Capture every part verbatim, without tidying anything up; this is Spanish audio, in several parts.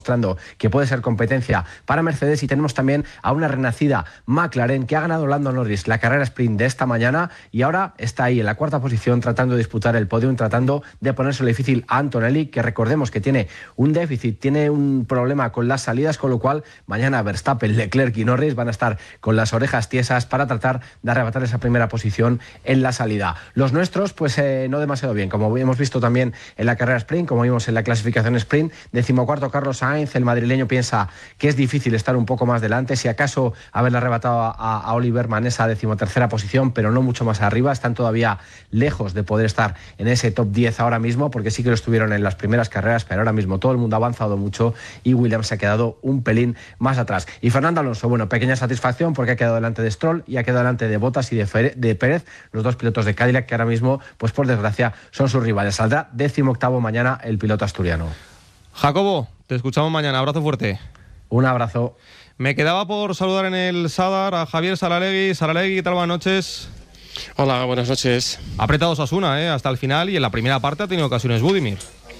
mostrando que puede ser competencia para Mercedes, y tenemos también a una renacida McLaren que ha ganado Lando Norris la carrera sprint de esta mañana y ahora está ahí en la cuarta posición tratando de disputar el podio, tratando de ponerse difícil a Antonelli, que recordemos que tiene un déficit, tiene un problema con las salidas, con lo cual mañana Verstappen, Leclerc y Norris van a estar con las orejas tiesas para tratar de arrebatar esa primera posición en la salida. Los nuestros pues eh, no demasiado bien, como hemos visto también en la carrera sprint, como vimos en la clasificación sprint. Decimocuarto Carlos Sainz. El madrileño piensa que es difícil estar un poco más delante, si acaso haberle arrebatado a, a Oliver Mann esa decimotercera posición, pero no mucho más arriba. Están todavía lejos de poder estar en ese top diez ahora mismo, porque sí que lo estuvieron en las primeras carreras, pero ahora mismo todo el mundo ha avanzado mucho y Williams se ha quedado un pelín más atrás. Y Fernando Alonso, bueno, pequeña satisfacción porque ha quedado delante de Stroll y ha quedado delante de Bottas y de, Fere, de Pérez, los dos pilotos de Cadillac que ahora mismo, pues por desgracia, son sus rivales. Saldrá décimo octavo mañana el piloto asturiano. Jacobo, te escuchamos mañana. Abrazo fuerte. Un abrazo. Me quedaba por saludar en el Sadar a Javier Saralegui. Saralegui, ¿qué tal? Buenas noches. Hola, buenas noches. Ha apretado Osasuna, ¿eh? Hasta el final, y en la primera parte ha tenido ocasiones Budimir.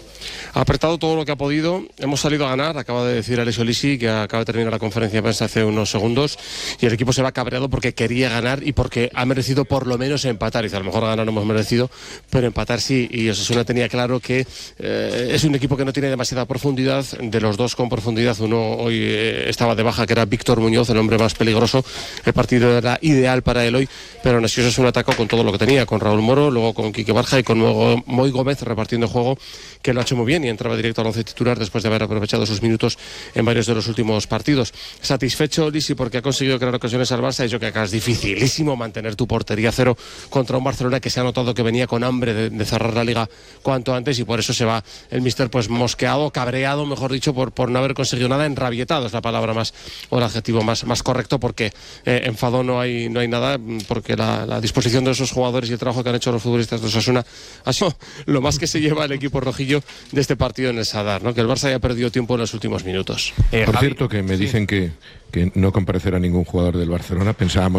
Ha apretado todo lo que ha podido, hemos salido a ganar, acaba de decir Alessio Lisi, que acaba de terminar la conferencia de prensa hace unos segundos, y el equipo se va cabreado porque quería ganar y porque ha merecido por lo menos empatar. Dice, a lo mejor ganar no hemos merecido, pero empatar sí, y Osasuna tenía claro que eh, es un equipo que no tiene demasiada profundidad. De los dos con profundidad, uno hoy eh, estaba de baja, que era Víctor Muñoz, el hombre más peligroso. El partido era ideal para él hoy, pero aún así Osasuna atacó con todo lo que tenía, con Raúl Moro, luego con Quique Barja y con Moy Gómez repartiendo juego, que lo ha hecho muy bien y entraba directo al once titular después de haber aprovechado sus minutos en varios de los últimos partidos. Satisfecho Lisi porque ha conseguido crear ocasiones al Barça. Ha dicho que acá es dificilísimo mantener tu portería cero contra un Barcelona que se ha notado que venía con hambre de, de cerrar la liga cuanto antes, y por eso se va el míster pues mosqueado, cabreado, mejor dicho, por, por no haber conseguido nada. Enrabietado es la palabra más, o el adjetivo más, más correcto, porque eh, enfado no hay, no hay nada, porque la, la disposición de esos jugadores y el trabajo que han hecho los futbolistas de Osasuna ha sido lo más que se lleva el equipo rojillo de este partido en el Sadar, ¿no? Que el Barça haya perdido tiempo en los últimos minutos. Eh, Por cierto, que me dicen que, que no comparecerá ningún jugador del Barcelona. Pensábamos